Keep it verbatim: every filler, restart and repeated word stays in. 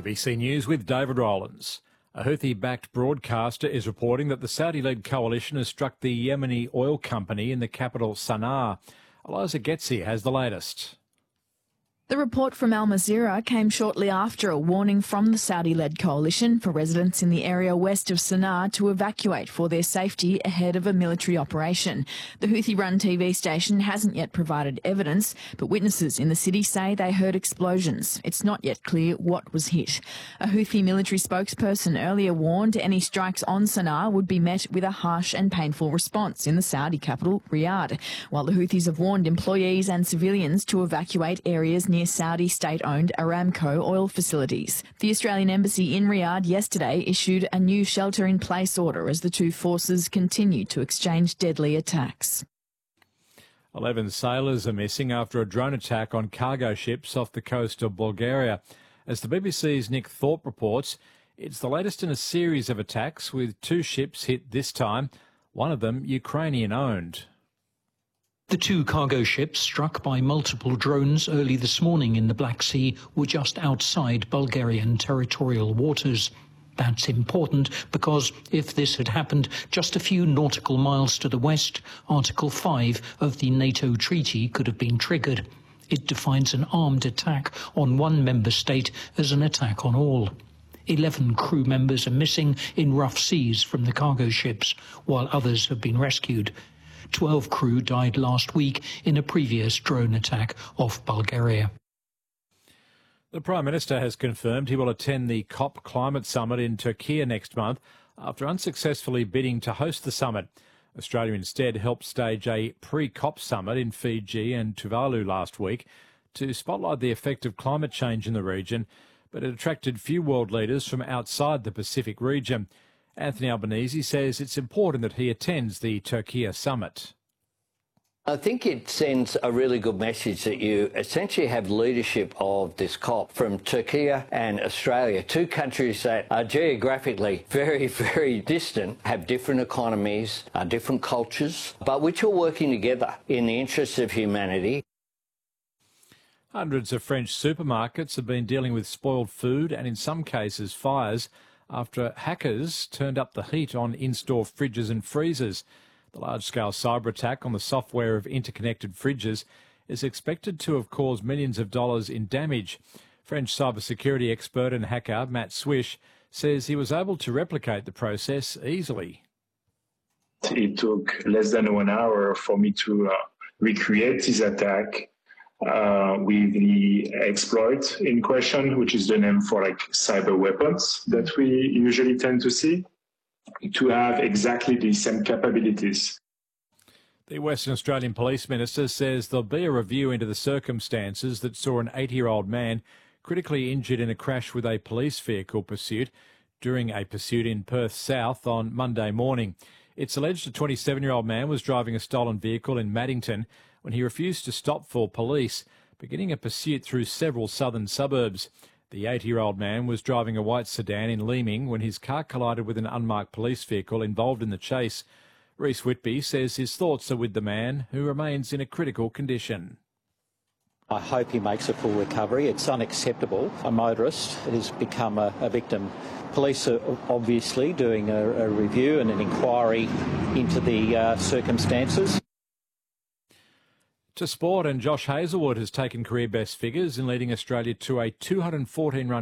A B C News with David Rowlands. A Houthi-backed broadcaster is reporting that the Saudi-led coalition has struck the Yemeni oil company in the capital Sana'a. Eliza Getzi has the latest. The report from Al Jazeera came shortly after a warning from the Saudi-led coalition for residents in the area west of Sana'a to evacuate for their safety ahead of a military operation. The Houthi-run T V station hasn't yet provided evidence, but witnesses in the city say they heard explosions. It's not yet clear what was hit. A Houthi military spokesperson earlier warned any strikes on Sana'a would be met with a harsh and painful response in the Saudi capital, Riyadh, while the Houthis have warned employees and civilians to evacuate areas near Saudi state-owned Aramco oil facilities. The Australian Embassy in Riyadh yesterday issued a new shelter-in-place order as the two forces continue to exchange deadly attacks. Eleven sailors are missing after a drone attack on cargo ships off the coast of Bulgaria. As the B B C's Nick Thorpe reports, it's the latest in a series of attacks with two ships hit this time, one of them Ukrainian-owned. The two cargo ships struck by multiple drones early this morning in the Black Sea were just outside Bulgarian territorial waters. That's important because if this had happened just a few nautical miles to the west, Article five of the NATO treaty could have been triggered. It defines an armed attack on one member state as an attack on all. Eleven crew members are missing in rough seas from the cargo ships, while others have been rescued. Twelve crew died last week in a previous drone attack off Bulgaria. The Prime Minister has confirmed he will attend the COP Climate Summit in Turkey next month after unsuccessfully bidding to host the summit. Australia instead helped stage a pre-COP summit in Fiji and Tuvalu last week to spotlight the effect of climate change in the region, but it attracted few world leaders from outside the Pacific region. Anthony Albanese says it's important that he attends the Turkey summit. I think it sends a really good message that you essentially have leadership of this COP from Turkey and Australia, two countries that are geographically very, very distant, have different economies, uh, different cultures, but which are working together in the interests of humanity. Hundreds of French supermarkets have been dealing with spoiled food and in some cases fires after hackers turned up the heat on in-store fridges and freezers. The large-scale cyber attack on the software of interconnected fridges is expected to have caused millions of dollars in damage. French cybersecurity expert and hacker Matt Swish says he was able to replicate the process easily. It took less than one hour for me to uh, recreate this attack Uh, with the exploit in question, which is the name for like cyber weapons that we usually tend to see, to have exactly the same capabilities. The Western Australian Police Minister says there'll be a review into the circumstances that saw an eighty-year-old man critically injured in a crash with a police vehicle pursuit during a pursuit in Perth South on Monday morning. It's alleged a twenty-seven-year-old man was driving a stolen vehicle in Maddington when he refused to stop for police, beginning a pursuit through several southern suburbs. The eighty-year-old man was driving a white sedan in Leeming when his car collided with an unmarked police vehicle involved in the chase. Reece Whitby says his thoughts are with the man, who remains in a critical condition. I hope he makes a full recovery. It's unacceptable. A motorist has become a, a victim. Police are obviously doing a, a review and an inquiry into the uh, circumstances. To sport, and Josh Hazlewood has taken career best figures in leading Australia to a two hundred fourteen run